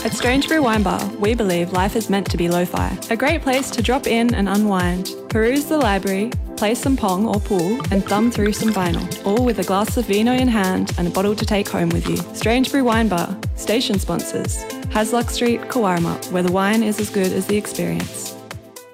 At Strange Brew Wine Bar, we believe life is meant to be lo-fi. A great place to drop in and unwind, peruse the library, play some pong or pool, and thumb through some vinyl, all with a glass of vino in hand and a bottle to take home with you. Strange Brew Wine Bar, station sponsors. Hasluck Street, Kawarma, where the wine is as good as the experience.